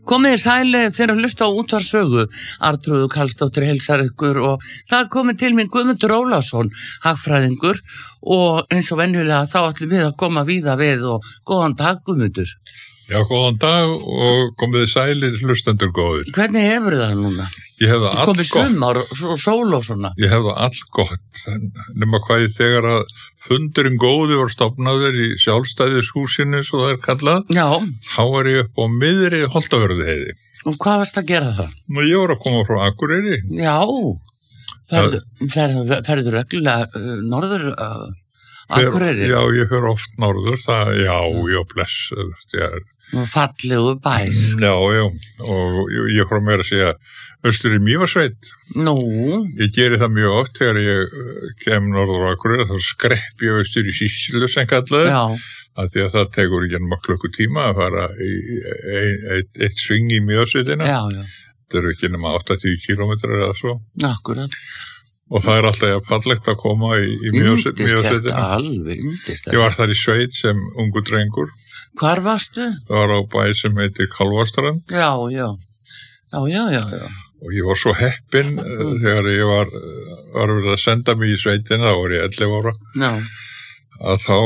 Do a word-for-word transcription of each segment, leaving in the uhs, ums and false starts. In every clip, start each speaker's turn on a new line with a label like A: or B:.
A: Komið í sæli fyrir að hlusta á útvarpssögu. Arnþrúður Karlsdóttir heilsar ykkur og það er komið til mín Guðmundur Ólafsson, hagfræðingur, og eins og venjulega þá ætlum við að koma víða við og góðan dag, Guðmundur.
B: Já, góðan dag og komið í sæli hlustendur góðir.
A: Hvernig hefur það núna?
B: Ég hef það allt
A: komið
B: gott.
A: Sumar og sól og svona.
B: Ég hef það allt gott, nema hvað þegar að fundurinn góði var stofnaður í sjálfstæðishúsinu, svo það er kallað,
A: Já.
B: Þá var ég upp á miðri Holtavörðuheiði.
A: Og hvað varst að gera það?
B: Nú, ég var að koma frá Akureyri.
A: Já, ferðu, ferðu, ferðu reglulega uh, norður uh, Akureyri?
B: Já, ég fer oft norður, það, já, já, bless, það er...
A: Fallegu bær.
B: Já, já, og ég, ég frá mér að segja austur í Mývatnssveit.
A: Nú?
B: Ég geri það mjög oft þegar ég kem norður á Akureyri, þá skrepp ég austur í Sýslu sem kallaði.
A: Já.
B: Að því að það tekur ekki ennum að klukku tíma að fara í eitt, eitt, eitt sving í Mývatnssveitina.
A: Já, já.
B: Það eru ekki ennum áttatíu kílómetrar eða svo.
A: Akkurat.
B: Og það er alltaf fallegt að koma í, í Mývatnssveitina.
A: Yndislegt, alveg yndislegt.
B: Ég var þar í sveit sem ungu drengur.
A: Hvar varstu?
B: Það var á bæ sem heitir Kálfastrand.
A: Já, já. Já, já, já, já.
B: Og ég var svo heppinn mm. þegar ég var, var verið að senda mig í sveitina, þá var ég ellefu ára.
A: Já.
B: Að þá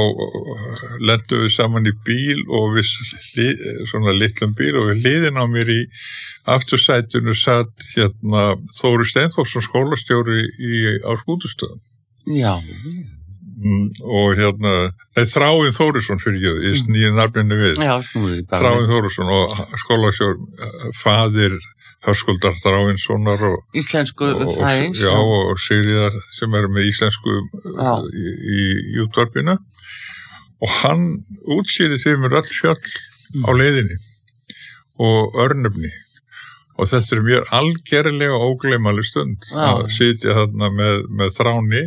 B: lendum við saman í bíl og við svona litlum bíl og við hliðin á mér í aftursætinu satt hérna Þóri Steinþórsson skólastjóri í, á Skútustöðum.
A: Já.
B: Mm, og hérna, nei, Þráinn Þórisson fyrir ég, ég snýði nafninu við.
A: Já, snúði bara.
B: Þráinn Þórisson og skólastjóri faðir Höskuldar Þráinssonar og
A: íslensku fræðings.
B: Já, og Sigríðar sem er með íslensku í, í, í útvarpinu. Og hann útskýrði þeim mér öll fjöll mm. á leiðinni og örnefni. Og þetta er mér algerlega ógleymanleg stund Já. Að sitja þarna með, með Þráni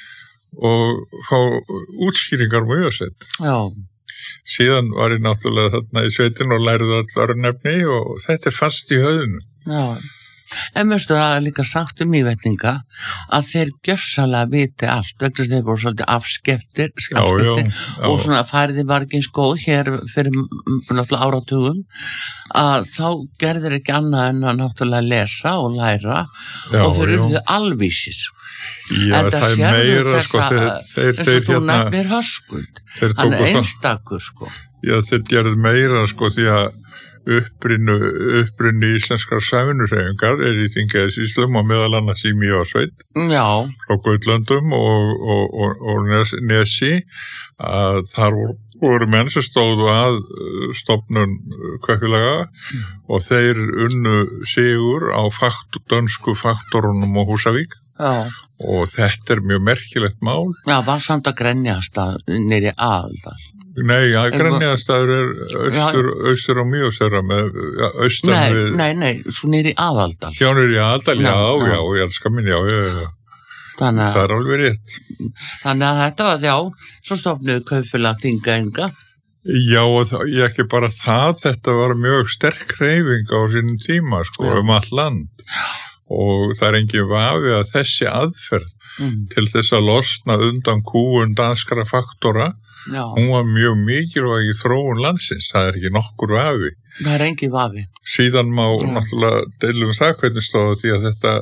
B: og fá útskýringar mjög sett.
A: Já.
B: Síðan var ég náttúrulega þarna í sveitin og lærði öll örnefni og þetta er fast í höfðinu.
A: Já, en veistu það er líka sagt um mývetninga að þeir gjörsalega viti allt vegna þess að þeir voru svolítið afskeftir, afskeftir já, já, já. Og svona færði var ekki eins góð hér fyrir náttúrulega áratugum að þá gerðir ekki annað en að náttúrulega lesa og læra já, og þeir eruðu alvísir.
B: Já, en það er meira
A: þessa,
B: sko þeir, þeir,
A: eins og
B: þeir
A: þú
B: hérna
A: nefnir Höskuld, hann er einstakur sko.
B: Já, þeir gerðu meira sko því að upprinu, upprinu íslenskar samvinnuhreyfingar er í Þingeyjarsýslum og meðal annars í Mývatnssveit frá Gautlöndum og, og, og, og Nesi að þar voru, voru menn sem stóðu að stofnun kaupfélaga mm. og þeir unnu sigur á fakt, dönsku faktorunum og Húsavík
A: Já.
B: Og þetta er mjög merkilegt mál.
A: Já, var samt að Grenjastað nýri Aðaldal.
B: Nei, ja, Grenjastaður er austur, austur á Mývatnssveit með ja, austan
A: nei,
B: við...
A: Nei, nei, svo nýri Aðaldal.
B: Já, nýri Aðaldal, já, já, já, já, ég elskar minn, já, já, já. Þannig að... Það er alveg rétt.
A: Þannig að þetta var, já, svo stofnuðu kaupfélag Þingeyinga.
B: Já, og það, ég ekki bara það, þetta var mjög sterk hreyfing á sínum tíma, sko, já. Um all land. Já. Og það er engin vafi að þessi aðferð mm. til þess að losna undan kúun danskra faktora, Já. Hún var mjög mikilvæg í þróun landsins, það er ekki nokkur vafi.
A: Það er engin vafi.
B: Síðan má mm. náttúrulega deilum það hvernig stóða því að þetta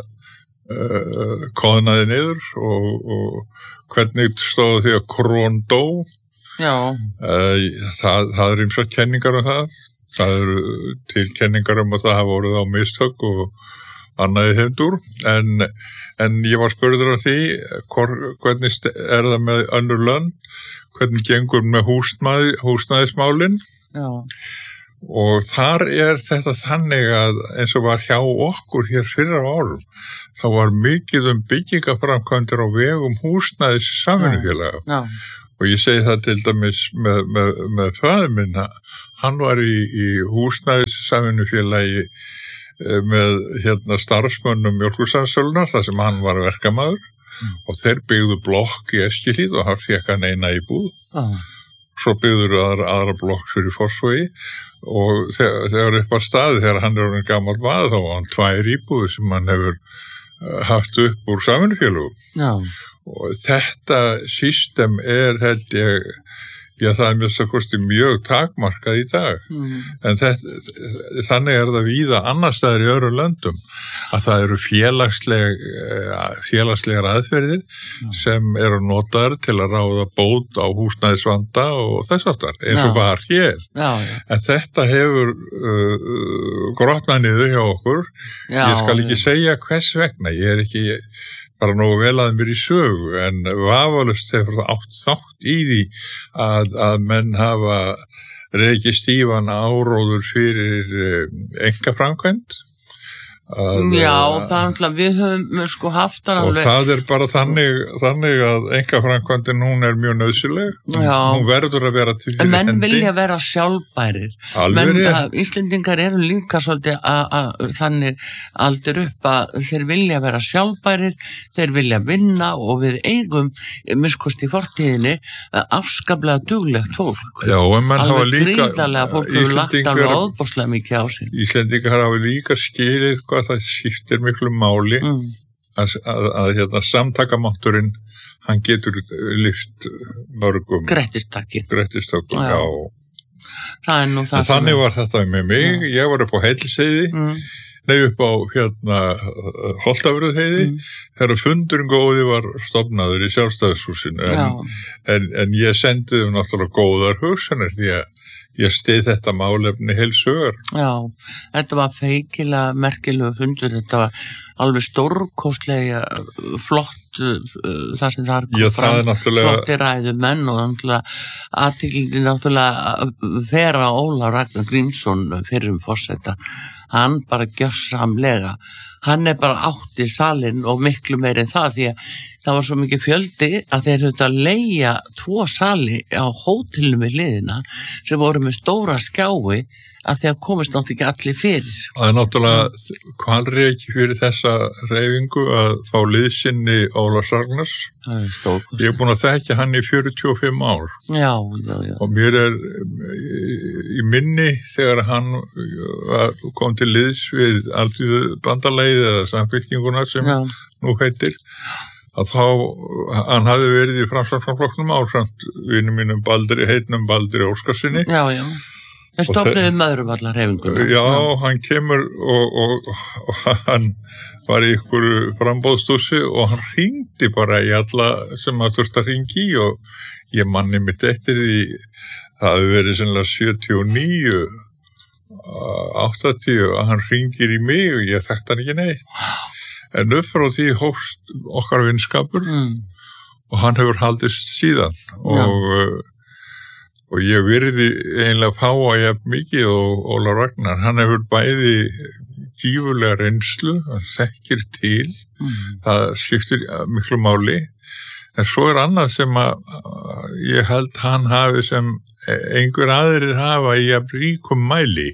B: uh, koðnaði niður og, og hvernig stóða því að krón dó.
A: Já.
B: Uh, það, það er ýmsar kenningar um það. Það eru til kenningar um að það hafa voruð á mistök og annaði hefndur, en, en ég var spurður af því hvor, hvernig er það með önnur lönd, hvernig gengur með húsnæði, húsnæðismálin
A: Já.
B: Og þar er þetta þannig að eins og var hjá okkur hér fyrir árum, þá var mikið um byggingaframkvæmdir á vegum húsnæðis samvinnufélaga Já. Já. Og ég segi það til dæmis með, með, með föður minn, hann var í, í húsnæðis samvinnufélagi með hérna starfsmönnum Mjólkursamsöluna þar sem hann var verkamaður mm. og þeir byggðu blokk í Eskilíð og hann fékk hann eina íbúð ah. svo byggður aðra, aðra blokk fyrir Fossvogi og þegar, þegar upp á staði þegar hann er orðinn gamall maður þá var hann tvær íbúður sem hann hefur uh, haft upp úr samvinnufélögum
A: Já.
B: Og þetta system er held ég Já, það er mjög svo kosti mjög takmarkað í dag. Mm. En þetta, þannig er það víða annars staðar í öðrum löndum að það eru félagsleg, félagslegar aðferðir mm. sem eru notaðar til að ráða bót á húsnæðisvanda og þess aftar, eins og var hér.
A: Já, já.
B: En þetta hefur uh, grotnað niður hjá okkur. Já, ég skal ekki já. segja hvers vegna, ég er ekki bara nógu vel að mér í sögu, en vafalust hefur það átt þátt í því að, að menn hafa rekið stífan áróður fyrir einkaframkvæmd. Að,
A: Já, það er við höfum sko haft það
B: alveg. Og það er bara þannig, þannig að einkaframkvæmdin hún er mjög nauðsynleg. Hún verður að vera til fyrir
A: menn
B: hendi.
A: Menn vilja vera sjálfbærir.
B: Alveg
A: menn, að, Íslendingar eru líka svolítið að þannig aldur upp að þeir vilja vera sjálfbærir, þeir vilja vinna og við eigum, minnskost í fortíðinni, afskaplega duglegt fólk.
B: Já, en menn hafa líka...
A: Alveg gríðarlega fólk hefur lagt alveg óbúslega mikið á sig.
B: Íslendingar hafa líka skilið hvað það skiptir miklu máli mm. að, að, að hérna, samtakamátturinn hann getur lyft mörgum
A: Grettistakki
B: Grettistakki, já, já.
A: Það er nú það
B: en þannig var þetta með mig, já. Ég var upp á Hellisheiði mm. nei upp á hérna Holtavörðuheiði mm. þegar fundurinn góði var stofnaður í Sjálfstæðishúsinu en, en, en ég sendi þeim náttúrulega góðar hugsanir því að ég stið þetta málefni heilsugar.
A: Já, þetta var feikilega merkilegu fundur, þetta var alveg stórkostlega flott uh, það sem þar kom
B: Já,
A: fram,
B: náttúrulega...
A: flotti ræðu menn og náttúrulega aðtíklindi náttúrulega vera Óla Ragnar Grímsson fyrir um forseta, hann bara gjörsamlega, hann er bara átt í salinn og miklu meir en það því að það var svo mikið fjöldi að þeir höfðu að leigja tvo sali á hótelinu við hliðina sem voru með stóra skjái að því að komist náttúrulega ekki allir fyrir.
B: Það er náttúrulega kvalreiki fyrir þessa reyfingu að fá liðsinni Ólafs Ragnars.
A: Það er stórkost.
B: Ég er búin að þekkja hann í fjörutíu og fimm ár.
A: Já, já, já.
B: Og mér er í minni þegar hann kom til liðs við Alþýðubandalagið eða Samfylkinguna sem já. Nú heitir að þá, hann hafði verið í Framsóknarflokknum ásamt vinum mínum Baldri, heitnum Baldri Óskarsinni.
A: Já, já. Það stofnuði möðrum allar hreyfinguna.
B: Já, já, hann kemur og, og, og hann var í ykkur frambóðstúsi og hann hringdi bara í alla sem að þurfti að hringi í og ég manni mitt eftir því það hafi verið sennilega sjötíu og níu, áttatíu að hann hringir í mig og ég þekkti hann ekki neitt. En upp frá því hófst okkar vinskapur mm. og hann hefur haldist síðan og, og ég virði eiginlega fáa jafn mikið og Óla Ragnar, hann hefur bæði gífurlega reynslu, hann þekkir til, mm. það skiptir miklu máli, en svo er annað sem að ég held hann hafi sem einhver aðrir hafa í jafn ríkum mæli,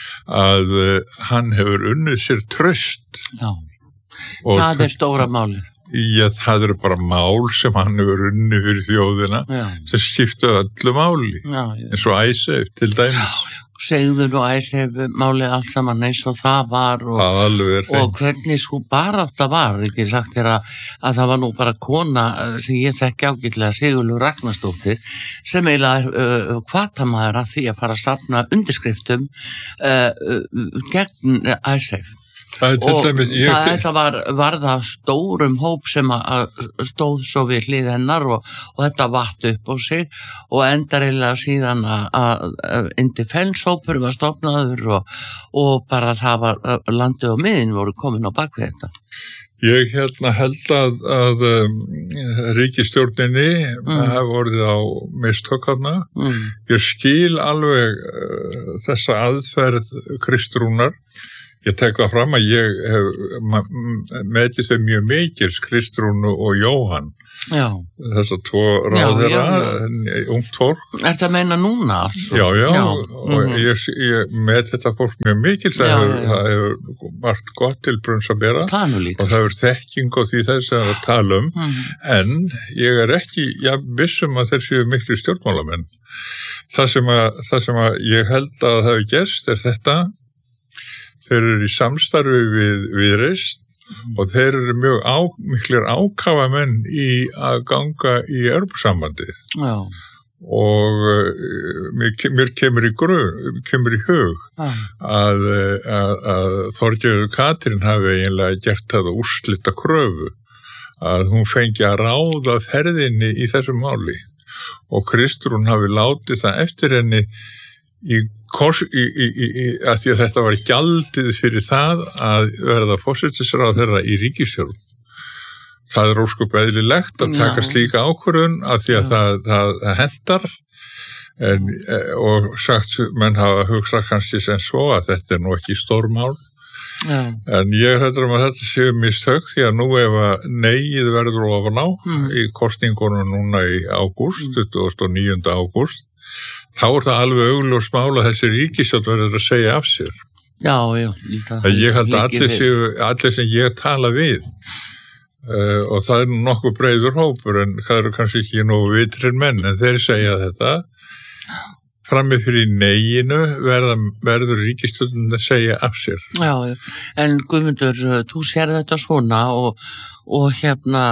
B: að hann hefur unnið sér traust.
A: Já. Og það er stóra máli.
B: Já, það eru bara mál sem hann hefur unnið fyrir þjóðina já. Sem skipta öllu máli. Já, já. En svo Æsef til dæmis. Já, já.
A: Segður og Æsef málið allt saman eins og það var og, og hvernig sko bara þetta var, ekki sagt þér að, að það var nú bara kona sem ég þekki ágætlega, Sigurlaug Ragnarsdóttir, sem eiginlega uh, hvatamaður að því að fara að safna undirskriftum uh, uh, gegn Æsef.
B: Það og dæmis, ég...
A: það, þetta var, var það stórum hóp sem að stóð svo við hlið hennar og, og þetta vatt upp á sig og endar eiginlega síðan að Indefense-hópur var stofnaður og, og bara það var landið og miðin voru komin á bakvið þetta.
B: Ég hérna held að, að um, ríkisstjórninni mm. hafa orðið á mistökkarna. Mm. Ég skil alveg uh, þessa aðferð Kristrúnar. Ég tek það fram að ég hef metið þau mjög mikils, Kristrúnu og Jóhann.
A: Já.
B: Þess að tvo ráðherra, ungt fólk.
A: Er það að meina núna? Altså?
B: Já, já, já. Og mm-hmm. ég, ég met þetta fólk mjög mikils, það hefur, það hefur margt gott til brunns að bera.
A: Það nú líka.
B: Og það hefur þekking og því þess að tala um, mm-hmm. en ég er ekki, ég vissum að þeir séu miklu stjórnmálamenn. Það sem að, það sem að ég held að það hefur gerst er þetta, þeir eru í samstarfi við, við reist mm. og þeir eru mjög á, miklir ákafa menn í að ganga í Evrópusambandið.
A: Já.
B: og uh, mér, mér kemur í grun, kemur í hug ah. að, að, að Þorgerður Katrín hafi eiginlega gert það úrslita kröfu að hún fengi að ráða ferðinni í þessu máli og Kristrún hafi látið það eftir henni í Kors, í, í, í, að því að þetta var gjaldið fyrir það að verða forsætisráðherra í ríkisstjórn. Það er ósköp eðlilegt að taka slíka ákvörðun að því að það, það, það hendar en, og sagt, menn hafa hugsað kannski sem svo að þetta er nú ekki stórmál. Já. En ég er hættur um að þetta séu mistök því að nú ef að neyið verður ofan á mm. í kosningunum núna í ágúst, mm. tuttugasta og níunda ágúst, þá er það alveg augljóst mál að þessi ríkisstjórn verður að segja af sér.
A: Já, já. Það
B: ég held að allir, séu, allir sem ég tala við uh, og það er nokkuð breiður hópur en það eru kannski ekki nógu vitrir menn en þeir segja þetta frammi fyrir neginu verða, verður ríkisstjórn að segja af sér.
A: Já, já. En Guðmundur, þú sér þetta svona og, og hérna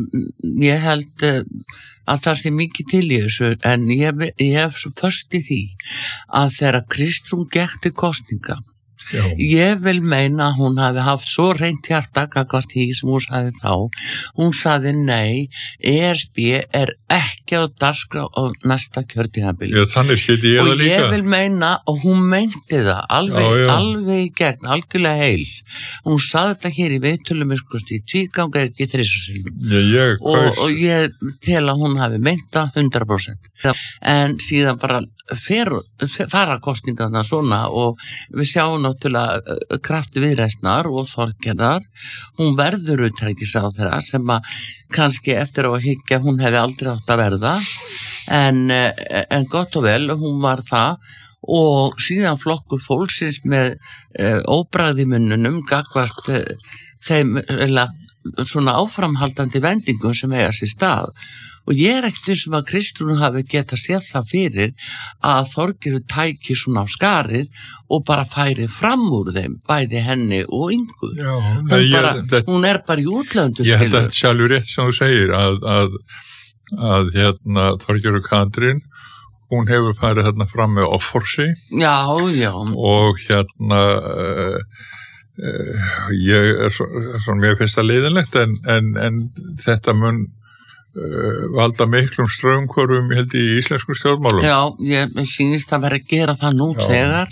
A: ég held að það sé mikið til í þessu en ég, ég hef svo först í því að þegar Kristrún gekk til kosninga Já. Ég vil meina að hún hafi haft svo reynt hjarta gagnvart því sem hún sagði þá hún sagði nei, E S B er ekki á dagskrá á næsta kjörtímabili
B: Já, þannig skildi ég það líka
A: og ég vil meina og hún meinti það alveg, já, já. alveg í gegn, algjörlega heil hún sagði þetta hér í viðtölum í tvígang ekki þrisvarsinnum og, og ég tel að hún hafi meint það hundrað prósent en síðan bara fer, fara kosningarna svona og við sjáum náttúrulega krafti viðreisnar og Þorgerðar hún verður utanríkisráðherra sem að kannski eftir á að hyggja hún hefði aldrei átt að verða en, en gott og vel hún var það og síðan flokkur fólksins með uh, óbragði munnunum gagvart uh, þeim uh, svona áframhaldandi vendingum sem eiga sér stað og ég er ekkert eins og að Kristrún hafi getað séð það fyrir að Þorgerður tæki svona á skarið og bara færi fram úr þeim, bæði henni og Ingu. Já, hún, ég, bara, það, hún er bara í útlöndum.
B: Ég held að þetta sjálfur rétt sem þú segir að, að, að hérna, Þorgerður Katrín, hún hefur farið hérna fram með offorsi.
A: Já, já.
B: Og hérna, uh, uh, ég er svona, mér finnst það leiðinlegt en, en, en þetta mun Uh, valda miklum strömmkvörfum held í íslensku stjórnmálum.
A: Já, ég sýnist að vera að gera það nú Já. Þegar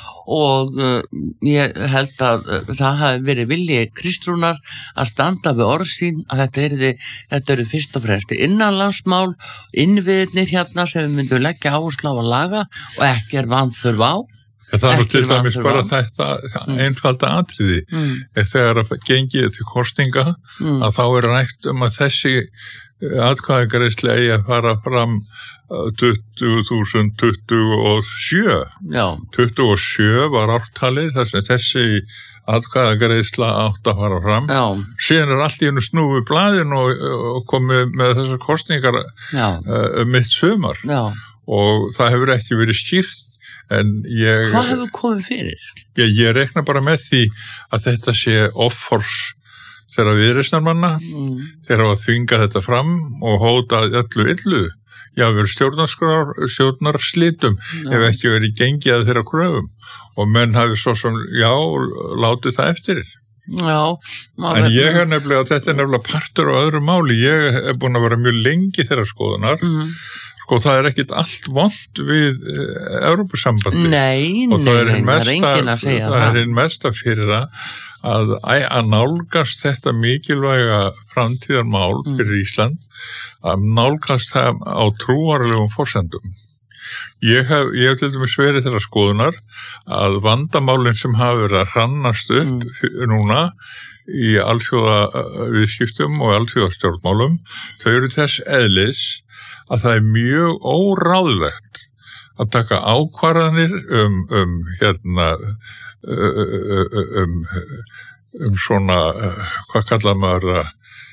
A: og uh, ég held að uh, það hafi verið vilji Kristrúnar að standa við orð sín að þetta eru, þetta eru fyrst og fremst innanlandsmál, innviðnir hérna sem við myndum leggja áherslu á að laga og ekki er vanþörf á.
B: Ja, það er nú til dæmis bara þetta mm. einfalda atriði. Mm. Þegar að gengið til kosninga mm. að þá er rætt um að þessi atkvæðagreiðsla eigi að fara fram tuttugu þúsund tuttugu og sjö. Já. tuttugu og sjö var ártalið þar sem þessi atkvæðagreiðsla átt að fara fram. Já. Síðan er allt í hennu snúið blaðin og, og komið með þessar kosningar uh, mitt sumar. Já. Og það hefur ekki verið skýrt en ég...
A: Hvað hefur komið fyrir?
B: Ég, ég rekna bara með því að þetta sé offors þeirra viðreisnarmanna, mm. þeirra að þvinga þetta fram og hóta öllu illu. Já, verið stjórnarslitum ja. Ef ekki verið gengið að þeirra kröfum og menn hafi svo sem, já, látið það eftir.
A: Já.
B: En ég er nefnilega, þetta er nefnilega partur á öðru máli. Ég er búin að vera mjög lengi þeirra skoðunar. Mm. Sko, það er ekkit allt vont við uh, Evrópusambandi.
A: Nei, nei,
B: það er
A: nei, það er enginn að segja það.
B: Það er einn mesta fyrir það að, að nálgast þetta mikilvæga framtíðarmál fyrir mm. Ísland, að nálgast það á trúarlegum forsendum. Ég hef, ég hef til dæmis verið þeirra skoðunar að vandamálin sem hafa verið að hrannast upp mm. núna í alþjóða viðskiptum og alþjóða stjórnmálum, þau eru þess eðlis að það er mjög óráðlegt að taka ákvarðanir um, um hérna um, um svona, hvað kallar maður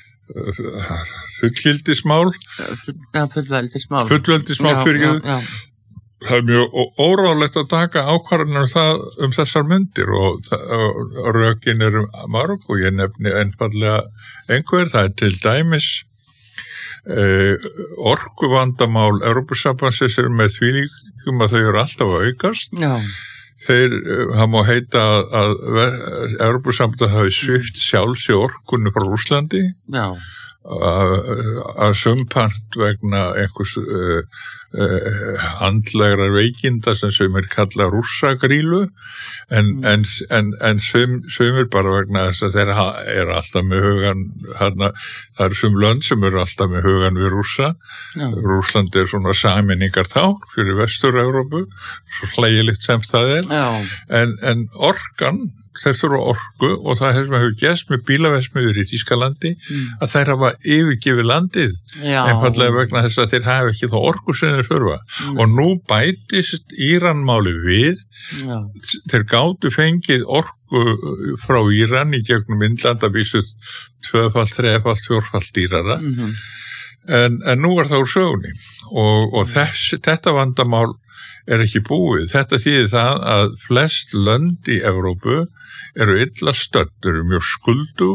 B: fullgildismál
A: fullveldismál
B: fullveldismál fyrir það er mjög óráðlegt að taka ákvarðanir um það um þessar myndir og, og rökin eru marg og ég nefni einfallega einhver, það er til dæmis uh, orkuvandamál Evrópusambandsins er með þvílíkum að þau eru alltaf að aukast.
A: Já.
B: Þeir, það má heita að, að Evrópusambandið hafi svipt sjálfs í orkunni frá Rússlandi. Já. Að, að sumpart vegna einhvers uh, uh, andlegra veikinda sem sumir kalla rússagrílu en, mm. en, en, en sum, sumir bara vegna þess að þeir eru alltaf með hugan hana, það eru sum lönd sem eru alltaf með hugan við Rússa. Já. Rússland er svona sameiningar þá fyrir Vestur-Evrópu, svo hlægilegt sem það er. Já. En, en orkan þeir þurfa orku og það sem hefur gæst með bílaversmiður í Þýskalandi mm. að þeir hafa yfirgefið landið einfallega vegna þess að þeir hafa ekki þá orku sem þeir þurfa mm. og nú bætist Íranmáli við. Já. Þeir gátu fengið orku frá Íran í gegnum Indlanda vísut tvöfalt, þrefalt, fjórfalt dýrara mm-hmm. en, en nú er það úr sögunni og, og þess, þetta vandamál er ekki búið. Þetta þýðir það að flest lönd í Evrópu eru illa stödd, eru mjög skuldu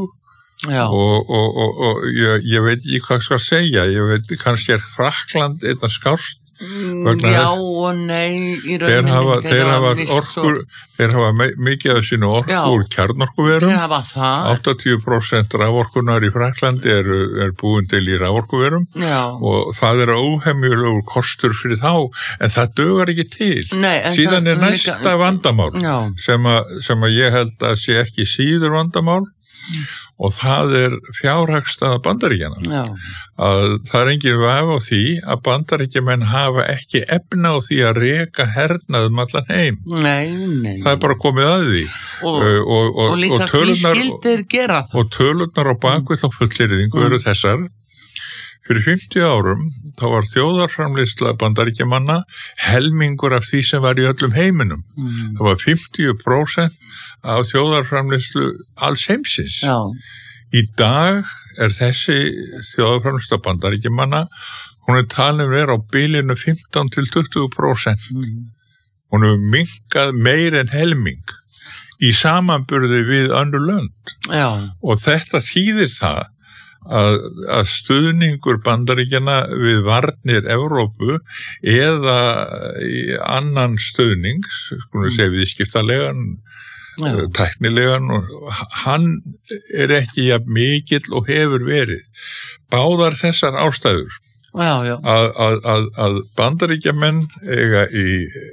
B: og, og, og, og ég, ég veit ekki hvað skal segja, ég veit kannski er Frakkland einna skást
A: Já og nei í rauninni
B: þeir hafa, þeir hafa, orkur, þeir hafa mikið af sínu orku úr kjarnorkuverum áttatíu prósent raforkunar í Frakklandi er, er búin til í raforkuverum og það er óhemjulegur kostur fyrir þá en það dugar ekki til nei, síðan það, er næsta líka, vandamál sem að, sem að ég held að sé ekki síður vandamál mm. og það er fjárhagsstaða Bandaríkjanna. Að það er engin vafi á því að Bandaríkjamenn hafa ekki efna á því að reka hernaðum allan heim.
A: Nei, nei.
B: Það er bara komið að því.
A: Og, uh, og, og, og líka og því skildir gera það.
B: Og tölurnar á bakvið þá fullyrðingu mm. eru þessar. Fyrir fimmtíu árum þá var þjóðarframleiðsla Bandaríkjamanna helmingur af því sem var í öllum heiminum. Mm. Það var fimmtíu prósent af þjóðarframleiðslu alls heimsins. Já. Í dag er þessi þjóðarframleiðsla Bandaríkjamanna, hún er talin vera á bilinu fimmtán til tuttugu prósent. Mm. Hún hefur minnkað meir en helming í samanburði við önnur lönd. Já. Og þetta þýðir það Að, að stuðningur Bandaríkjanna við varnir Evrópu eða í annan stuðning, skulum við segja viðskiptalegan, ja. tæknilegan, hann er ekki jafn mikill og hefur verið. Báðar þessar ástæður já, já. Að, að, að, að Bandaríkjamenn eiga í,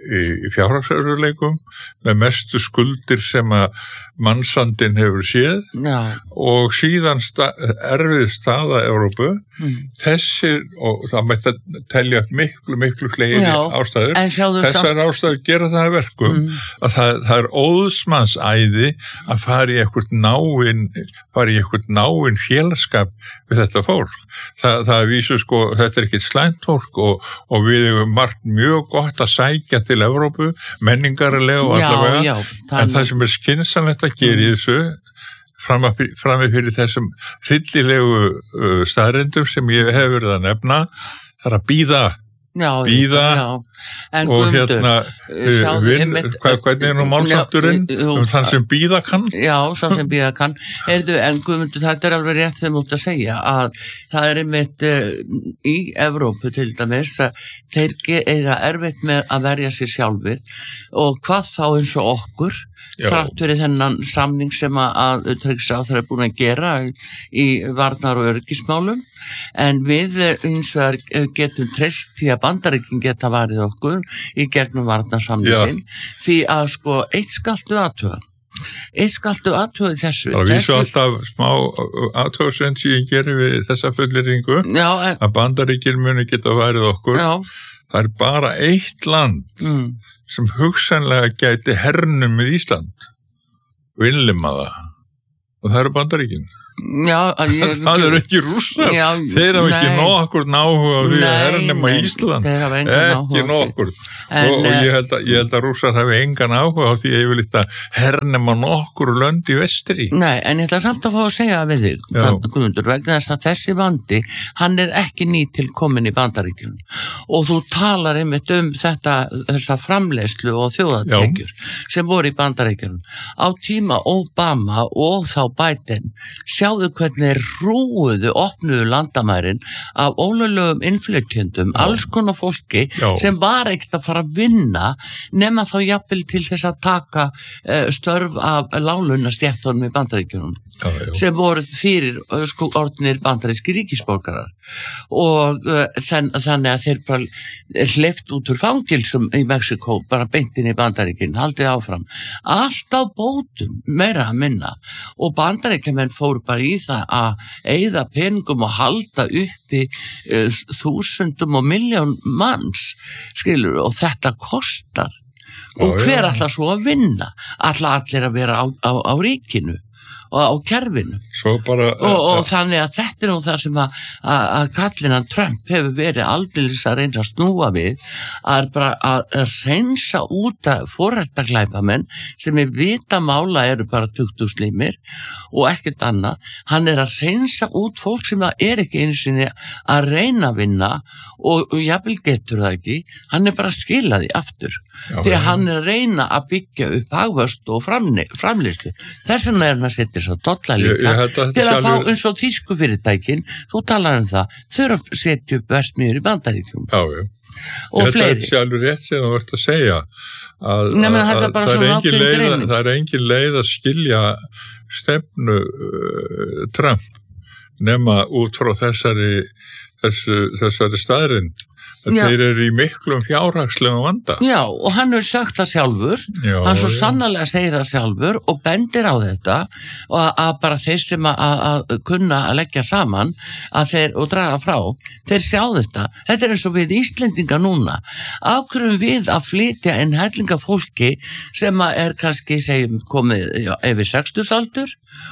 B: í fjárhagsörðuleikum með mestu skuldir sem að mannsandinn hefur séð já. Og síðan sta, erfið staða Evrópu mm. þessir, og það mætti að telja miklu, miklu fleiri ástæður þessar ástæður gera það verkum mm. að það, það er óðsmannsæði að fara í eitthvað náinn fara í eitthvað náinn félagskap við þetta fólk það, það vísu sko, þetta er ekki slæmt fólk og, og við hefum margt mjög gott að sækja til Evrópu menningarlega og allavega já, já, en það sem er skynsamlegt að gera í þessu frammi fyrir þessum hryllilegu uh, staðrindum sem ég hef verið að nefna það er að bíða já, bíða já. Og Guðmundur, hérna uh, vin, hva, hvernig er nú málsátturinn um þann sem bíða kann
A: já, sá sem bíða kann Heyrðu, en Guðmundur, þetta er alveg rétt sem út að segja að það er einmitt uh, í Evrópu til dæmis að þeir eiga erfitt með að verja sér sjálfir og hvað þá eins og okkur þrátt fyrir þennan samning sem að utanríkisráðherra er búin að gera í varnar- og öryggismálum en við eins og getum treyst því að Bandaríkin geta varið okkur í gegnum varnarsamningin því að sko eitt skaltu aðtuga eitt skaltu aðtuga í þessu
B: Það vísu alltaf smá aðtugasend sem ég gerir við þessa fullyrðingu að Bandaríkin muni geta varið okkur já. Það er bara eitt land mm. sem hugsanlega gæti hernum með Ísland og innlima það og það eru Bandaríkin
A: já, ég,
B: það eru ekki Rússar já, þeir hafa ekki nokkur náhuga á því að hernum að Ísland ekki nokkur en, og, og ég held að, ég held að Rússar hafi engan áhuga á því að ég vil eitthvað hernum að nokkur lönd í vestri
A: Nei, en ég ætla samt að fá að segja við þig Guðmundur, vegna þess að þessi vandi hann er ekki nýtil komin í Bandaríkjunum og þú talar einmitt um þetta, þessa framleiðslu og þjóðatekjur já. Sem voru í Bandaríkjunum á tíma Obama og þá Biden sjá sjáðu hvernig þeir hrúuðu, opnuðu landamærin af ólöglegum innflytjendum, alls konar fólki Já. Sem var ekkert að fara að vinna nema þá jafnvel til þess að taka uh, störf af láglaunastéttunum í Bandaríkjunum Já, já. Sem voru fyrir sko, orðnir bandaríski ríkisborgarar og uh, þann, þannig að þeir bara hleypt út úr fangilsum í Mexíkó, bara beintin í Bandaríkin, haldið áfram allt á bótum, meira að minna og bandaríkjamenn fóru bara í það að eyða peningum og halda uppi uh, þúsundum og milljón manns skilur, og þetta kostar og hver ætlar svo að vinna ætla allir að vera á, á, á ríkinu og á kerfinu
B: bara,
A: og, og þannig að þetta er nú það sem að, að, að kallinan Trump hefur verið aldeilis að reyna að snúa við að bara að, að reynsa út að forrættaglæpamenn sem er vita mála eru bara tuttugslimir og ekkert annað, hann er að reynsa út fólk sem er ekki einu sinni að reyna að vinna og, og jafnvel getur það ekki, hann er bara að skila því aftur Já, því að hann er að reyna að byggja upp hagvöxt og framleiðslu þess vegna er hann að setja svo dollarlíka til að fá eins og þýsku fyrirtækin þú talar um það, þau eru að setja upp versmiður í Bandaríkjum
B: Já, já,
A: og
B: ég
A: fleiri
B: Þetta er sjálfur rétt sem þú vart að segja að,
A: Nei, að, að
B: það, er engin leið, að, það er engin leið að skilja stefnu uh, Trump nema út frá þessari þessu, þessari staðrind að Já. Þeir eru í miklum fjárhagslegum vanda.
A: Já, og hann hefur sagt það sjálfur, Já, hann svo sannarlega segir það sjálfur og bendir á þetta og að, að bara þeir sem að, að kunna að leggja saman að þeir, og draga frá, þeir sjá þetta. Þetta er eins og við Íslendinga núna. Ákveðum við að flytja en hellinga fólki sem að er kannski, segjum, komið já, yfir sextusaldur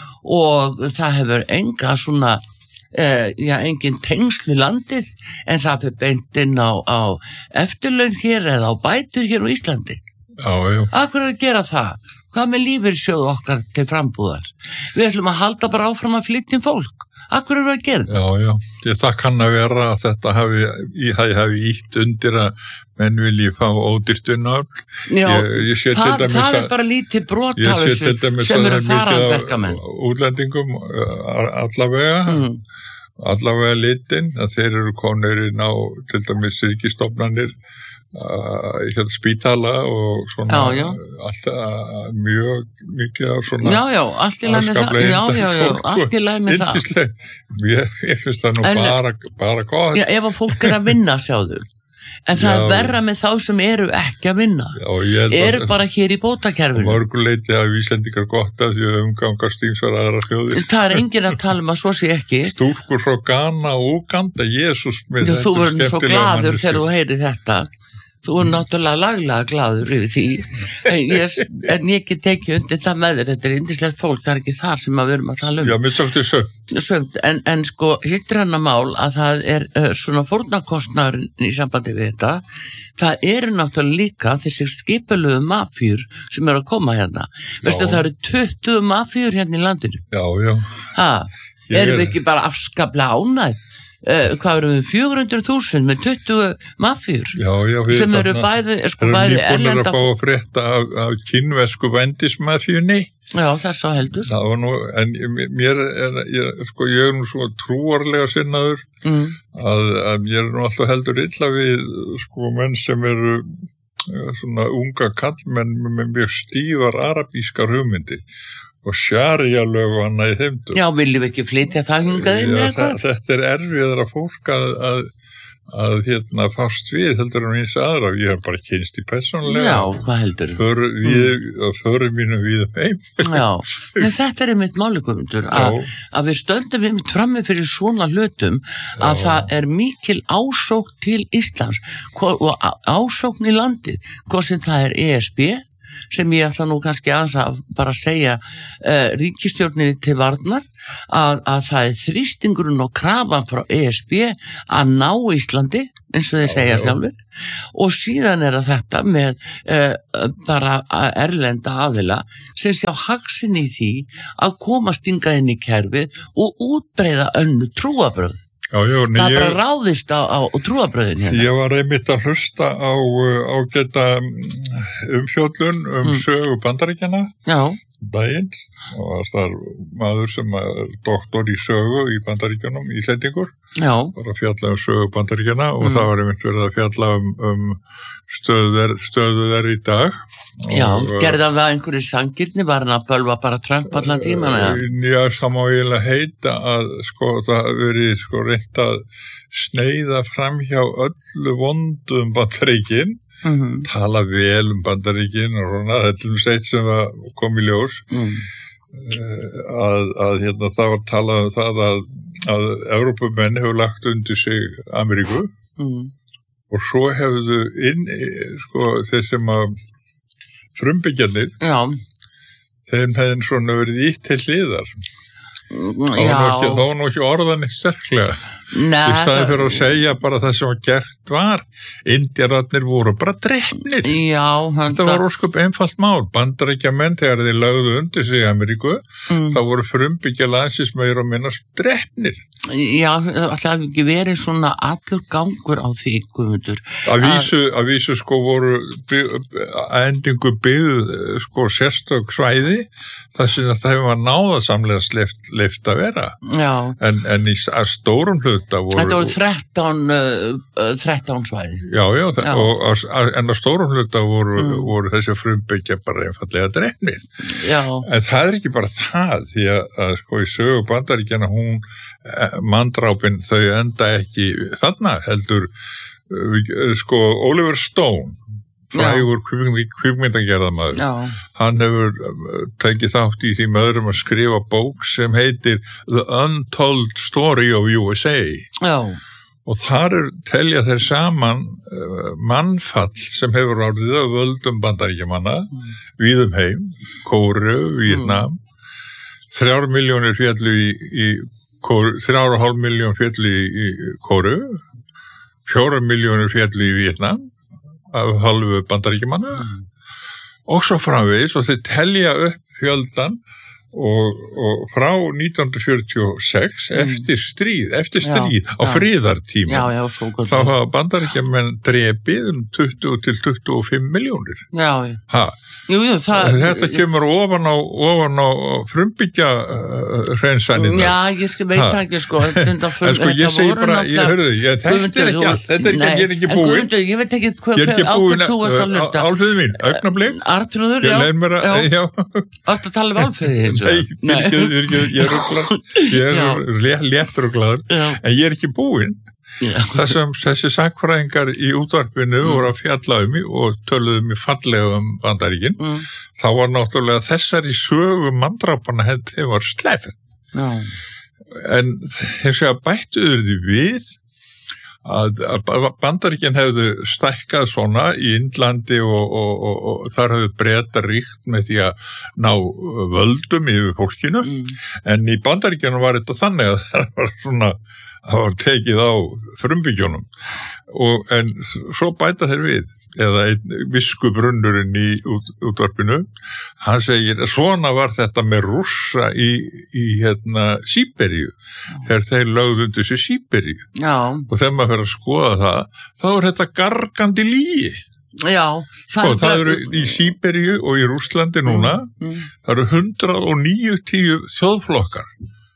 A: og það hefur enga svona Uh, já, engin tengsl við landið en það fyrir beint inn á, á eftirlaun hér eða á bætur hér á Íslandi
B: Já, já
A: Akkur er að gera það? Hvað með lífeyrissjóð okkar til frambúðar? Við ætlum að halda bara áfram að flytja fólk Akkur er að gera það?
B: Já, já, ég, það kann að vera að þetta hafi, ég hafi ítt undir að menn vilji fá ódýrtunafl
A: Já,
B: ég, ég sé
A: það,
B: til dæmis
A: það er bara lítið brot af þessu sem eru farandverkamenn
B: útlendingum allavega mm. allavega litin að þeir eru konur inn á til dæmis ríkistofnanir uh, hérna spítala og svona
A: já, já.
B: alltaf mjög mikið af svona
A: já, já, allt í lagi með það já, já, já, allt í lagi með það
B: ég, ég finnst það nú en, bara, bara gott
A: já, ef að fólk er að vinna sjáðu en það já, er verra með þá sem eru ekki að vinna já, eru bara hér í bótakerfinu
B: mörguleiti að Íslendingar gott að því að umgangast ýmsar aðra þjóðir
A: það er enginn að tala um að svo sé ekki
B: stúlkur frá Ghana og Uganda Jesús
A: þú verður svo gladur þegar þú heyrir þetta þú er náttúrulega laglega gladur yfir því en ég, en ég get ekki undir það með þér þetta er yndislegt fólk, það er ekki það sem að við erum að tala um
B: já, mér sagt þér sömt
A: sömt, en, en sko, hittir hann að mál að það er uh, svona fórnarkostnaðurinn í sambandi við þetta það eru náttúrulega líka þessi skipulegu mafjur sem eru að koma hérna veistu það eru tuttugu mafjur hérna í landinu
B: já, já
A: ha, erum við ekki bara afskaplega ánægð Uh, hvað erum við, fjögur hundruð þúsund með tuttugu mafjur
B: já, já,
A: sem eru bæði, sko, bæði
B: erlenda að fá að frétta af, af kínversku vendismafjunni
A: já, þess að heldur
B: nú, en mér er, ég, sko, ég er nú svo trúarlega sinnaður mm. að, að mér er nú alltaf heldur illa við sko menn sem eru svona unga kallmenn með mjög stífar arabískar hugmyndir og sjarjalög og annað í þeimdum.
A: Já, viljum við ekki flytja það hingað inn eða hvað?
B: Þetta er erfiðara fólk að, að, að hérna fást við, heldur um eins aðra. Ég hef bara kynst í persónlega.
A: Já, hvað heldur?
B: För, við, mm. Förum mínum við um heim.
A: Já, en þetta er einmitt málikundur að, að við stöndum einmitt frammi fyrir svona hlutum að Já. Það er mikil ásókn til Íslands og ásókn í landið, hvað sem það er E S B sem ég ætla nú kannski aðeins að bara segja uh, ríkisstjórninni til varnar að, að það er þrýstingurinn og krafan frá E S B að ná Íslandi eins og þeir segja sjálfur og síðan er að þetta með uh, bara erlenda aðila sem sjá hagsin í því að komast hingað inn í kerfið og útbreiða önnu trúabröð
B: Já, já,
A: það er
B: ég,
A: bara ráðist á, á, á trúabröðin hérna.
B: Ég var einmitt að hlusta á ágæta umfjöllun um mm. sögu Bandaríkjanna
A: já.
B: daginn og var þar maður sem er doktor í sögu í Bandaríkjunum, Íslendingur, var að fjalla um sögu Bandaríkjana og mm. það var einmitt verið að fjalla um, um stöður, stöður í dag.
A: Já, og, gerði hann það einhverju sangirni, var hann að bölva bara Trump allan tíman?
B: Uh, já, það má eiginlega heita að sko, það verið sko, reynt að sneiða fram hjá öllu vondum Bandaríkin. Mm-hmm. Tala vel um Bandaríkin og svona, þetta er eitt sem kom í ljós mm. að, að hérna það var talað um það að, að Evrópumenn hefur lagt undir sig Ameríku mm. og svo hefðu inn sko, þeir sem að frumbyggjarnir þeim hefði svona verið ítt til hliðar þá var nú ekki orðan sterklega Nei, í staði fyrir að segja bara það sem var gert var Indíararnir voru bara drepnir
A: Já,
B: þetta var ósköp einfalt mál Bandaríkjamenn þegar þeir lögðu undir sig í Ameríku mm. þá voru frumbyggja landsins meira og minna drepnir
A: Já, það hefði ekki verið svona allur gangur á því Guðmundur
B: að vísu, að vísu sko voru að endingu byggð sko sérstök svæði það sem það hefur náðasamlega sleift, leift að vera en, en í stórum hlut Voru,
A: Þetta voru þrettán, uh, þrettán svæði.
B: Já, já, já. Og, að, en á stórum hluta voru, mm. voru þessi frumbyggja bara einfallega drefnir. Já. En það er ekki bara það, því að, að sko í sögu Bandaríkjana hún, manndrápin, þau enda ekki þarna, heldur, sko, Oliver Stone, frægur kvikmyndagerðamaður, hann hefur tekið þátt í því með öðrum að skrifa bók sem heitir The Untold Story of U S A Já. Og þar er telja þeir saman uh, mannfall sem hefur orðið að völdum Bandaríkjamanna mm. víðum heim, Kóru, Víetnam mm. þrjár milljónir féllu í, í Kóru, þrjár og hálf miljón féllu í, í Kóru fjórar milljónir féllu í Víetnam af halvu Bandaríkjamanna mm. og svo framvegis og þeir telja upp fjöldan og, og frá nítján hundruð fjörutíu og sex mm. eftir stríð, eftir stríð já, á já. Friðartíma
A: já, já,
B: þá hafa Bandaríkjamenn drepið um tuttugu til tuttugu og fimm milljónir
A: Já, já ha. Jú, jú, það,
B: þetta kemur ofan á, ofan á frumbyggja uh, hreinsanina.
A: Já, ég skal veit ekki sko. Þetta
B: frum, en sko ég segi bara, ég hörðu, ég, þetta er ekki allt, þetta er ekki, ég er ekki búinn. En Guðmundur,
A: ég veit ekki hvað
B: ákveð
A: þú varst að hlusta.
B: Álfeyðu mín, augnablik.
A: Artrúður, já.
B: Ég já.
A: Varst að tala um álfeyði eins og?
B: Nei, ég er rugglar, ég er léttruglaður, en ég er ekki búinn. Það sem þessi sakfræðingar í útvarpinu mm. voru að fjalla um og töluðu um fallega um Bandaríkin mm. þá var náttúrulega þessari sögu manndrápanna hefði var sleppt mm. en hins vegar bættuður því við að, að Bandaríkin hefðu stækkað svona í Indlandi og, og, og, og þar hefðu Bretar ríkt með því að ná völdum yfir fólkinu mm. en í Bandaríkinu var þetta þannig að það var svona það var tekið á frumbyggjunum og en svo bæta þeir við eða einn viskubrunnurinn í út, útvarpinu hann segir svona var þetta með Rússa í, í hérna Síberíu þegar þeir lögðu undir sig Síberíu og þegar maður fyrir að skoða það þá er þetta gargandi lygi
A: Já,
B: sko, það, það eru í Síberíu og í Rússlandi núna mm, mm. það eru hundrað og níutíu þjóðflokkar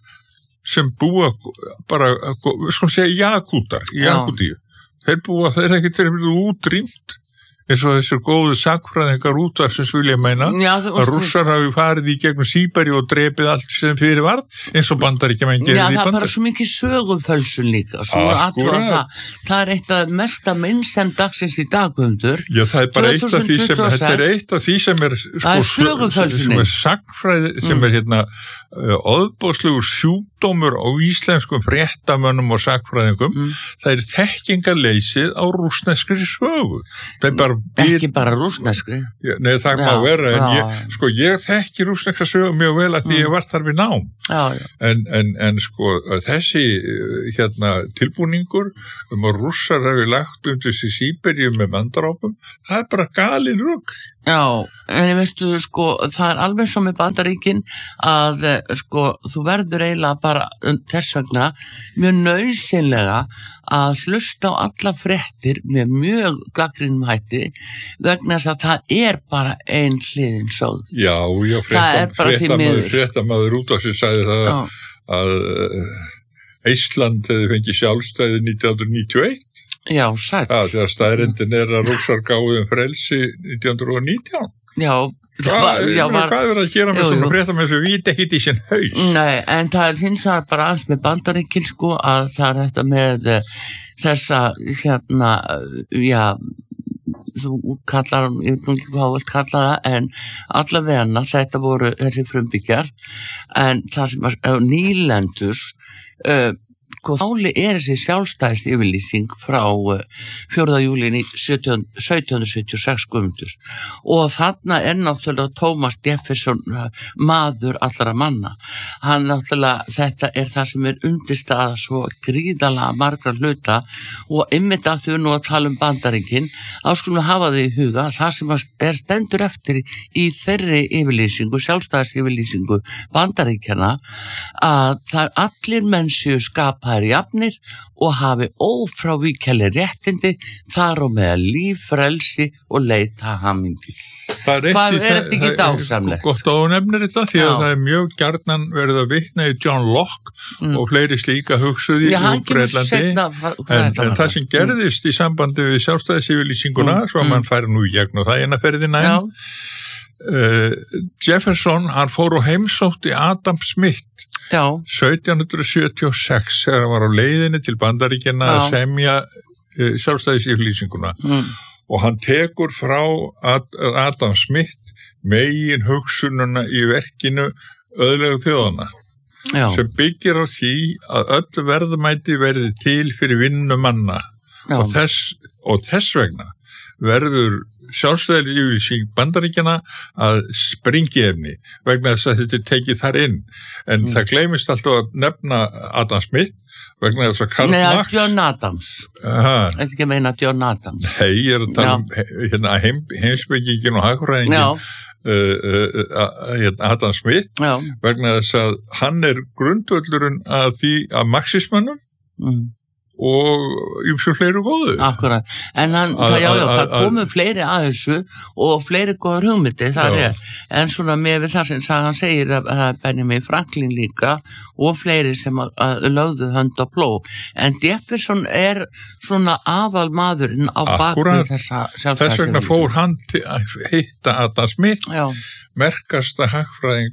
B: sem búa bara, við skulum segja Jakútar, í Jakútíu. Þeir búa, þeir ekki til að útrýmt eins og þessir góðu sakfræðingar útvarpsins vilja meina Já, að rússar hafi farið í gegnum Síberíu og drepið allt sem fyrir varð eins og Bandaríkjamenn gerir í Bandaríkjamenn. Já, það er bara svo mikið sögumfölsun líka. Það, það er eitt af mesta minnsend dagsins í dag, Guðmundur. Já, það er bara eitt af því sem, þetta er eitt af því sem er,
A: sko,
B: sem er sakfræði, sem mm. er hérna ofboðslegur sjúkdómur á íslenskum fréttamönnum og sakfræðingum mm. það er þekkingarleysið á rússneskri sögu það er bara við...
A: ekki bara rússneskri
B: nei það má vera en ég, sko, ég þekki rússneskra sögu mjög vel að því mm. ég var þar við nám
A: já, já. En,
B: en, en sko þessi hérna, tilbúningur um að rússar hafi lagt undir sig Síberíu með manndrápum það er bara galin rugl
A: Já, en ég veistu, sko, það er alveg svo með Bandaríkin að, sko, þú verður eiginlega bara þess vegna mjög nauðsynlega að hlusta á alla fréttir með mjög gagnrýnum hætti vegna þess að það er bara ein hliðin sögð.
B: Já, já, fréttamaður fréttamaður út af sér sagði það já. Að Ísland hefði fengið sjálfstæði nítján hundruð níutíu og eitt.
A: Já, sætt.
B: Það, þegar staðreyndin er að Rússar gáðu um frelsi nítján hundruð nítján.
A: Já,
B: það var... Já, var hvað er verið að gera með jú, svona fréttamenn sem vita ekkert í sinn haus?
A: Nei, en það er hins vegar bara aðeins með Bandaríkin, sko, að það er þetta með þessa, hérna, já, þú kallar, ég veit nú ekki hvað þú vilt kalla það, en allavega þetta voru þessi frumbyggjar, en það sem var nýlendur, uh, Þáli er þessi sjálfstæðis yfirlýsing frá fjórða júlí sautján hundruð sjötíu og sex Guðmundur og þarna er náttúrulega Thomas Jefferson maður allra manna. Hann náttúrulega, þetta er það sem er undirstaða svo gríðalega margra hluta og einmitt að þau nú að tala um Bandaríkin, þá skulum hafa þau í huga það sem er stendur eftir í þeirri yfirlýsingu, sjálfstæðis yfirlýsingu Bandaríkjana að það er allir menn séu skapa það er jafnir og hafi ófrávíkjali réttindi þar og með líf, frelsi og leita hamingju.
B: Það er,
A: Hvað er þetta ekki dásamlegt?
B: Gott að þú nefnir þetta því að Já. Það er mjög gjarnan verið að vitna í John Locke mm. og fleiri slíka hugsuði
A: Já,
B: úr Bretlandi en, en það sem gerðist mm. í sambandi við sjálfstæðisyfirlýsinguna mm. svo að mm. mann færi nú í gegn og það eina ferðina einn uh, Jefferson, hann fór og heimsótti Adam Smith
A: Já.
B: sautján hundruð sjötíu og sex þegar hann var á leiðinni til Bandaríkjanna að semja uh, sjálfstæðisyfirlýsinguna mm. og hann tekur frá Adam Smith megin hugsununa í verkinu Öðlegu þjóðana
A: Já.
B: sem byggir á því að öll verðmæti verði til fyrir vinnu manna og þess, og þess vegna verður sjálfstæðisyfirlýsing Bandaríkjanna að springiefni vegna þess að þetta er tekið þar inn en mm. það gleymist alltaf að nefna Adam Smith vegna þess að Karl
A: Nei,
B: Marx
A: John Adams Þetta ekki að meina John Adams
B: Nei, ég er að tala um hérna, heim, heimsbyggingin og hagfræðingin uh, uh, uh, Adam Smith
A: Já.
B: Vegna þess að hann er grundvöllurinn að því að marxismannum mm. og ýmsum fleiri góðu.
A: Akkurat, en hann, a, já, já, a, a, það komu fleiri að þessu og fleiri góður hugmyndi, það já. Er. En svona með við það sem hann segir að það er Benjamin Franklin líka og fleiri sem að, að lögðu hönd á plóg. En Jefferson er svona aðal maðurinn á bakvið þessa sjálfstæðisefni. Þess vegna
B: fór hann til að hitta Adam Smith,
A: já.
B: Merkasta hagfræðing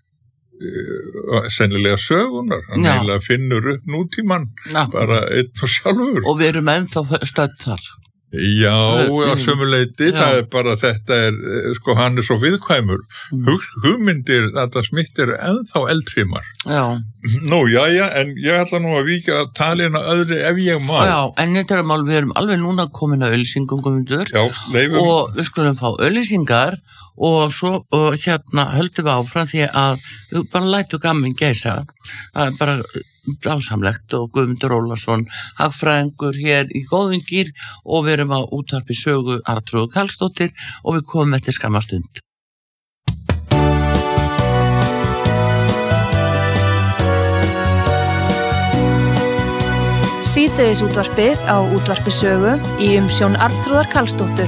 B: Uh, sennilega sögunar hann eiginlega finnur upp nútíman ja. Bara einn og sjálfur
A: og við erum ennþá stödd þar
B: já, á sömu leyti það er bara þetta er, sko hann er svo viðkvæmur mm. Hug, hugmyndir þetta smitt eru ennþá eldfimar
A: já
B: nú, já, já, en ég ætla nú að víkja að tala inn á öðru ef ég má
A: já, en þetta er mál, við erum alveg núna komin að auglýsingum og við skulum fá auglýsingar og svo og hérna höldum við áfram því að við bara lætu gaman geysa það er bara ásamlegt og Guðmundur Ólason hagfræðingur hér í góðum gír og við erum á útvarpi sögu Arnþrúður Karlsdóttir og við komum eftir skamma stund
C: Síðdegis útvarpið á útvarpi sögu í umsjón Arnþrúðar Karlsdóttur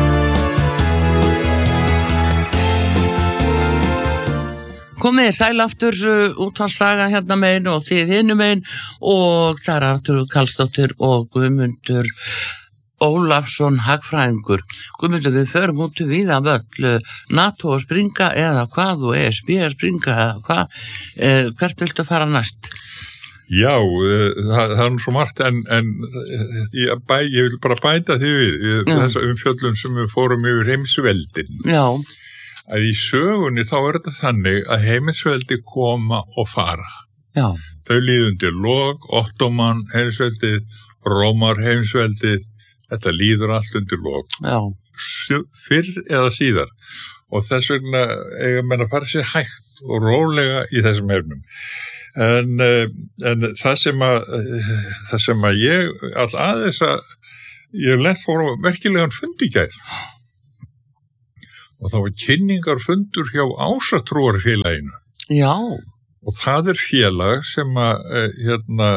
A: Komið sæl aftur uh, útvarpssaga hérna megin og þið hinum megin og það er Arnþrúður Karlsdóttir og Guðmundur Ólafsson hagfræðingur. Guðmundur, við förum út við að völl NATO að springa eða hvað og E S B að springa eða hvað. Eh, hvert viltu fara næst?
B: Já, uh, það, það er svo margt en, en ég, bæ, ég vil bara bæta því við þessa umfjöllun sem við fórum yfir heimsveldin.
A: Já.
B: Að í sögunni þá er þetta þannig að heimsveldi koma og fara.
A: Já.
B: Þau líðundir lok, Ottoman heimsveldið, Rómar heimsveldið, þetta líður allt undir lok.
A: Já.
B: Fyrr eða síðar. Og þess vegna eiga menn að fara sér hægt og rólega í þessum efnum. En, en það sem að, það sem að ég all aðeins að ég lett fór á merkilegan fundi í gær. og það var kynningarfundur hjá Ásatrúarfélaginu.
A: Já.
B: Og það er félag sem að, hérna,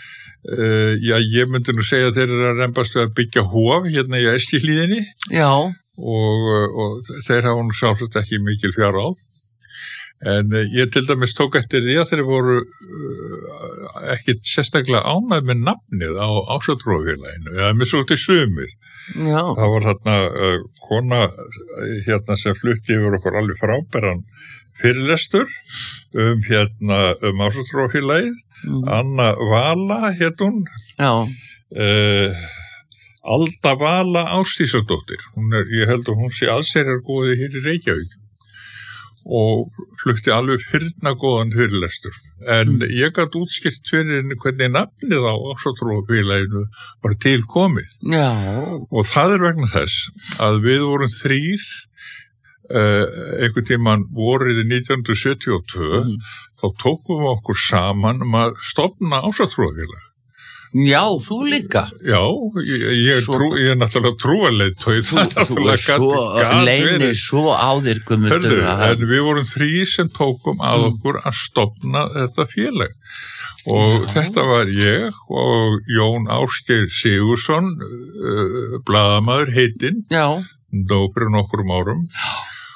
B: uh, já, ég myndi nú segja að þeir eru að rembast við að byggja hof hérna í Eskilíðinni.
A: Já.
B: Og, og þeir hafa nú sjálfsagt ekki mikil fjáráð. En ég til dæmis tók eftir því að þeir voru uh, ekki sérstaklega ánægð með nafnið á Ásatrúarfélaginu, eða með svolítið sumir.
A: Já.
B: Það var hérna uh, kona hérna sem flutti yfir okkur alveg frábæran fyrirlestur um hérna um Ásatrúarfélagið, mm. Anna Vala hét hún.
A: Já.
B: Uh, Alda Vala Ástísadóttir. Hún er, ég held að hún sé allsherjar góði hér í Reykjavík. Og flutti alveg fyrna góðan fyrirlestur. En mm. ég gæti útskipt fyrir hvernig nafnið á Ásatrúarfélaginu var til komið.
A: Já.
B: Og það er vegna þess að við vorum þrír uh, einhvern tímann vorið nítján hundruð sjötíu og tvö, mm. þá tókum við okkur saman um að stofna Ásatrúarfélag.
A: Já, þú líka.
B: Já, ég, ég,
A: svo,
B: trú, ég er náttúrulega trúarleiðtogi.
A: Þú, þú er svo, leynir svo á þér, Guðmundur.
B: En við vorum þrír sem tókum að
A: mm.
B: okkur að stofna þetta félag. Og Já. Þetta var ég og Jón Ásgeir Sigursson, uh, blaðamaður heitinn, dó fyrir nokkrum árum. Já.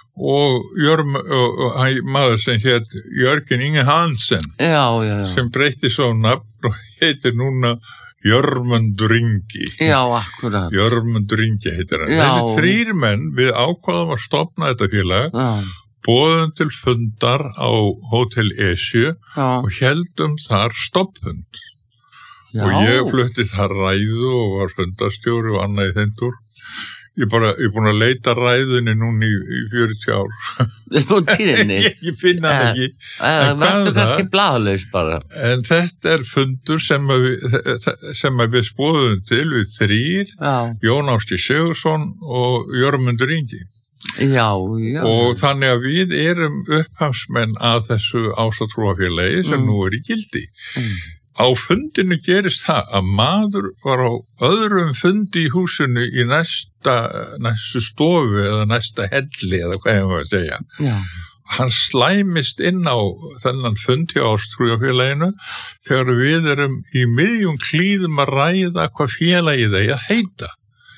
B: Og, Jörm, og, og maður sem hétt Jörgen Inge Hansen,
A: já, já, já.
B: sem breytti svo nafn og heitir núna Jörmundur Ingi.
A: Já, akkurat.
B: Jörmundur Ingi heitir hann. Þessi þrír menn við ákvaðum að stofna þetta félag, boðum til fundar á Hótel Esju og heldum þar stoppfund. Já. Og ég flutti þar ræðu og var fundarstjóri og annað í þendur. Ég bara, ég er búin að leita ræðunni núna í, í fjörutíu ár.
A: Þú tíðinni?
B: ég, ég finna það ekki.
A: Það varstu kannski blaðlaus bara.
B: En þetta er fundur sem að við, sem að við spóðum til við þrír, já. Jón Ásgeir Sigursson og Jörmundur Ingi.
A: Já, já.
B: Og þannig að við erum upphafsmenn að þessu Ásatrúarfélagi sem mm. nú er í gildi. Mm. Á fundinu gerist það að maður var á öðrum fundi í húsinu í næsta, næstu stofu eða næsta helli eða hvað ég var að segja.
A: Já.
B: Hann slæmist inn á þennan fund hjá Ásatrúarfélaginu þegar við erum í miðjum klíðum að ræða hvað félagið eigi að heita.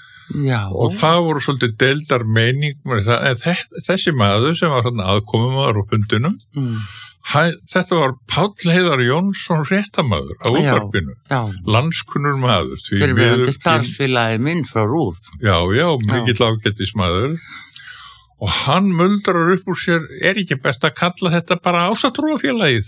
A: Já.
B: Og það voru svolítið deildar meining með það, en þessi maður sem var aðkomumaður á fundinum, mm. Hæ, þetta var Páll Heiðar Jónsson fréttamaður á útvarpinu, landskunnur maður.
A: Fyrir verðandi starfsfélagi minn frá RÚV.
B: Já, já, mikill ágætismaður. Og hann muldrar upp úr sér, er ekki best að kalla þetta bara Ásatrúarfélagið?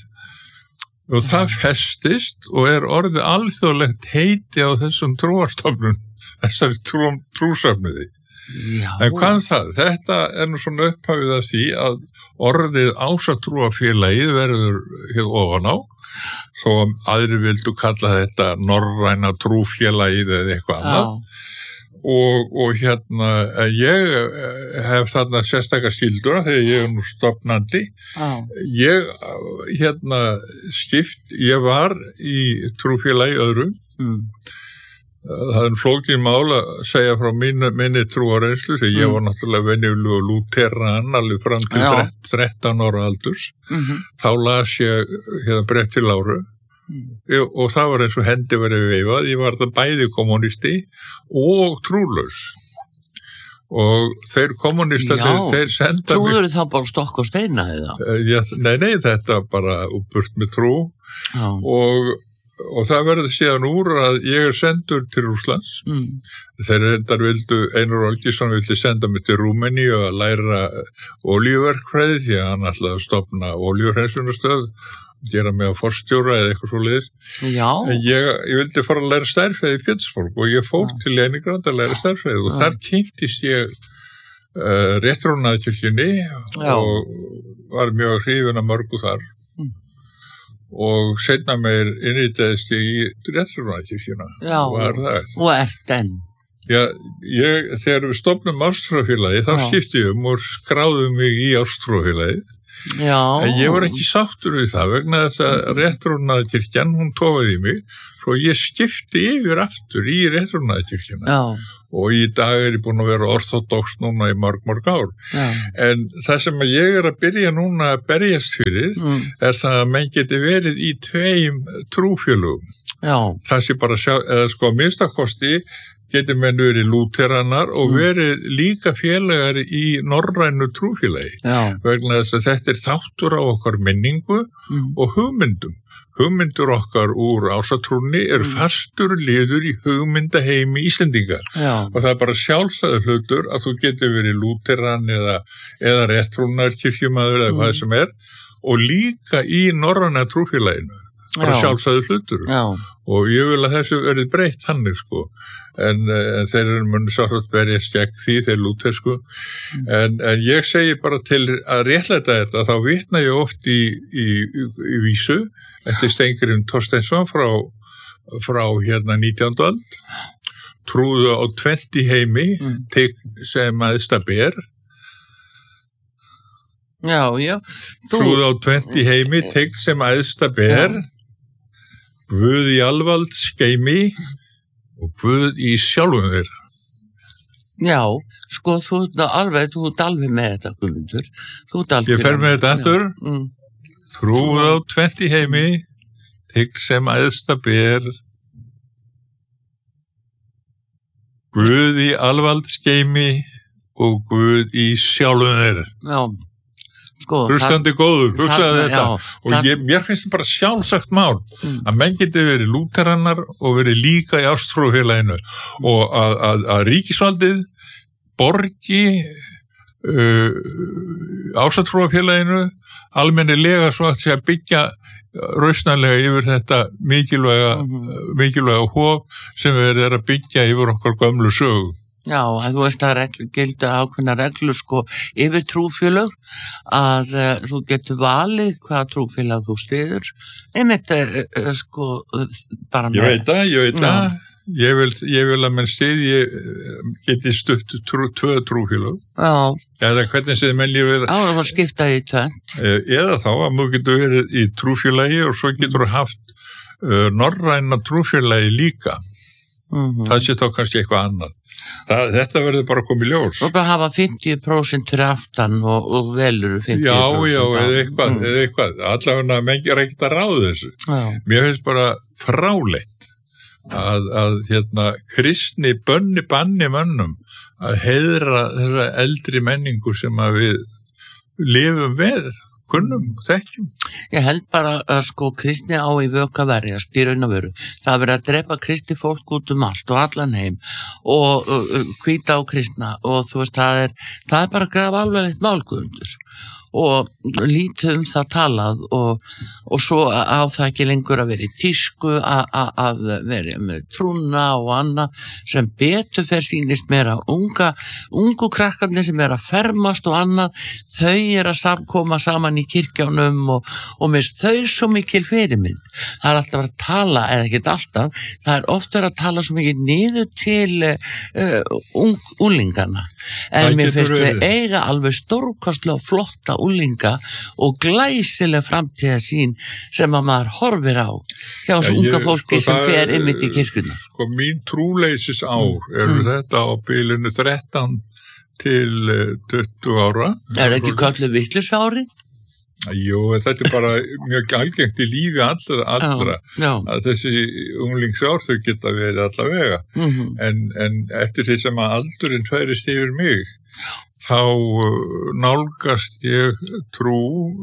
B: Og já. Það festist og er orðið alþjóðlegt heiti á þessum trúarstofnun, þessari trú, trúsöfniði.
A: Já.
B: En hvað er það? Þetta er nú svona upphafið af því að orðið Ásatrúarfélagið verður hér ofan á, svo aðri vildu kalla þetta norræna trúfélagið eða eitthvað annað. Og, og hérna, ég hef þarna sérstakar skildura þegar ég er nú stofnandi.
A: Já.
B: Ég, hérna, skipt, ég var í trúfélagi öðru. Mm. Það er flókin mál að segja frá minni, minni trúareynslu, því ég var náttúrulega venjulega lúteran alveg fram til þrettán ára aldurs. Mm-hmm. Þá las ég hérna brett til Láru mm. og það var eins og hendi verið veifað. Ég var það bæði kommunisti og trúlaus. Og þeir kommunistarnir, þeir senda mig...
A: Trúður þá bara stokk og steina eða?
B: Já, nei, nei, þetta bara uppburt með trú.
A: Já.
B: Og Og það verður síðan úr að ég er sendur til Rússlands. Mm. Þeir reyndar vildu, Einar Olgísson vildi senda mig til Rúmeníu að læra olíuverkfræði því að hann ætlaði að stofna olíuhreinsunarstöð, gera mig að forstjóra eða eitthvað svo leiðis.
A: Já.
B: En ég, ég vildi fara að læra stærðfræði í Pétursborg og ég fór Já. Til Leningrad að læra stærðfræði og Já. Þar kynntist ég uh, réttrónaðkirkjunni og var mjög hrifin að mörgu þar. Og seinna meir innritaðist ég í réttrónaðkirkjuna.
A: Já, og ert enn.
B: Já, ég, þegar við stofnum Ásatrúarfélagi, þá skipti ég um og skráðum mig í Ásatrúarfélagi.
A: Já.
B: En ég var ekki sáttur við það vegna þess að réttrónaðkirkjan, hún togaði í mig, svo ég skipti yfir aftur í réttrónaðkirkjuna.
A: Já.
B: og í dag er ég búin að vera orthodox núna í mörg, mörg ár.
A: Já.
B: En það sem ég er að byrja núna að berjast fyrir mm. er það að menn geti verið í tveim trúfélögum.
A: Já.
B: Það sé bara sjá, eða sko að minnstakosti getur menn verið lúteranar og mm. verið líka félagar í norrænu trúfélagi.
A: Já.
B: Vegna þess að þetta er þáttur á okkar minningu mm. og hugmyndum. Hugmyndur okkar úr ásatrúnni er mm. fastur liður í hugmyndaheimi Íslendinga.
A: Já.
B: Og það er bara sjálfsagður hlutur að þú getur verið lúteran eða, eða réttrúnar kirkjumaður eða mm. hvað sem er og líka í norræna trúfélaginu. Bara sjálfsagður hlutur.
A: Já.
B: Og ég vil að þessu verið breytt þannig sko. En, en þeir eru muni sátt berjast gegn því, þeir lútersku. Mm. En, en ég segi bara til að réttlæta þetta, þá vitna ég oft í, í, í, í vísu eftir Steingrím Thorsteinsson frá, frá hérna nítjándu öld. Trúðu á tvennt í heimi, mm. tign sem æðsta ber.
A: Já, já.
B: Þú... Trúðu á tvennt í heimi, tign sem æðsta ber. Já. Guð í alvald skeimi og Guð í sjálfum þér.
A: Já, sko, þú ert alveg, þú ert alveg með þetta, Guðmundur. Þú ert alveg...
B: Ég fer með þetta aftur. Mm. Trúð á tvennt í heimi, tign sem æðsta ber. Guð í alvald skeimi og Guð í sjálfum þér.
A: Já. Sko,
B: Hlustandi góður, hugsaði þetta já, og ég, mér finnst það bara sjálfsagt mál mm. að menn geti verið lúteranar og verið líka í ástrúfélaginu mm. og að, að, að ríkisvaldið borgi uh, ásatrúfélaginu almennilega svo að sé að byggja rausnarlega yfir þetta mikilvæga, mm. mikilvæga hóf sem við erum að byggja yfir okkar gömlu sögu.
A: Já, að þú veist að regl, gilda ákveðna reglur sko yfir trúfélög að uh, þú getur valið hvaða trúfélag þú styður. Einmitt uh, uh, sko uh, bara með...
B: Ég veit það, ég veit það. Ég vil, ég vil að menn styðji geti stutt trú, tvö trúfélag.
A: Já.
B: Eða hvernig sem menn ég verið...
A: Já, það var skiptað í tvennt.
B: Eða þá að þú getur verið í trúfélagi og svo getur þú haft uh, norræna trúfélagi líka. Mm-hmm. Það sé þá kannski eitthvað annað. Það, þetta verður bara að koma í ljós.
A: Og bara hafa fimmtíu prósent fyrir aftan og, og velur fimmtíu prósent.
B: Já, já, eða eitthvað, mm. eða eitthvað. Allavega menn er ekkert að ráða þessu. Já. Mér finnst bara fráleitt að, að hérna, kristni bönni banni mönnum að heiðra þessa eldri menningu sem að við lifum við, kunnum, þekkjum.
A: Ég held bara að sko kristni á í vöka verjast í raun og veru. Það er verið að drepa kristi fólk út um allt og allan heim og hvíta á kristna og þú veist, það er, það er bara að grafa alveg eitt málguðundur og lítið um það talað og, og svo á það ekki lengur að vera í tísku að vera með trúna og annað sem betur fer sýnist meira unga, ungu krakkarnir sem er að fermast og annað, þau er að samkoma saman í kirkjánum og, og minnst þau svo mikil fyrirmynd. Það er alltaf að tala, eða ekki alltaf, það er ofta að tala svo mikið niður til uh, ung, úlingana. En mér finnst við eiga alveg stórkostlega flotta úlinga og glæsileg framtíðarsýn sem að maður horfir á hjá þessu unga fólki sko, sem fer einmitt í kirkjuna.
B: Sko mín trúleysis ár eru mm. þetta á bilinu þrettán til tuttugu ára.
A: Er það ekki kallið vitleysuárið?
B: Jú, þetta er bara mjög algengt í lífi allra, allra
A: já, já.
B: Að þessi unglingsár þau geta verið allavega mm-hmm. en, en eftir því sem að aldurinn færist yfir mig þá nálgast ég trú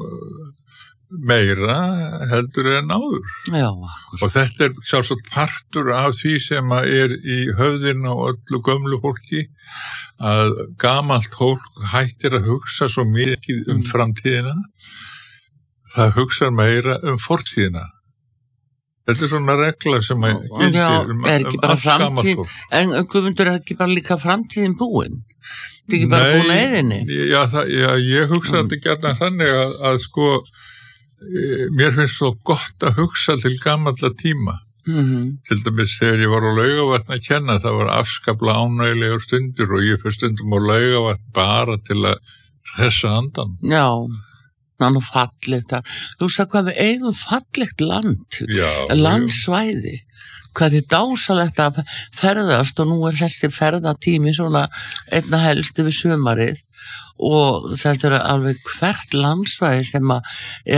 B: meira heldur en áður
A: já.
B: Og þetta er sjálfsagt partur af því sem að er í höfðin á öllu gömlu fólki að gamalt fólk hættir að hugsa svo mikið um framtíðina. Það hugsa meira um fortíðina. Þetta er svona regla sem að gildir um, um allt gamalt fólk. En Guðmundur, er ekki bara líka framtíðin búin? Þetta er ekki bara búin að eðinni? Já, það, já, ég hugsa mm. þetta gætna þannig að, að sko, mér finnst svo gott að hugsa til gamalla tíma. Mm-hmm. Til dæmis þegar ég var á Laugarvatn að kenna, það var afskapla ánægilegur stundir og ég fyrir stundum á Laugarvatn bara til að hressa andan. Já. Ná fallegt þar. Þú sagði hvað við eigum fallegt land, já,
A: landsvæði. hvað er dásalegt að ferðast og nú er þessi ferðatími svona einna helst yfir sumarið og þetta er alveg hvert landsvæði sem að